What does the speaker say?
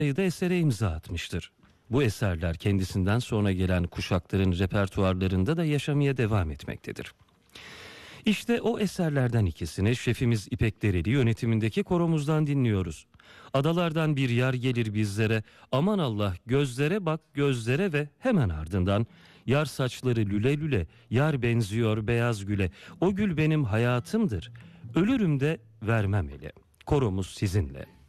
sayıda esere imza atmıştır. Bu eserler kendisinden sonra gelen kuşakların repertuarlarında da yaşamaya devam etmektedir. İşte o eserlerden ikisini şefimiz İpek Dereli yönetimindeki koromuzdan dinliyoruz. Adalardan bir yar gelir bizlere, aman Allah gözlere bak gözlere ve hemen ardından yar saçları lüle lüle, yar benziyor beyaz güle, o gül benim hayatımdır, ölürüm de vermem ele. Koromuz sizinle.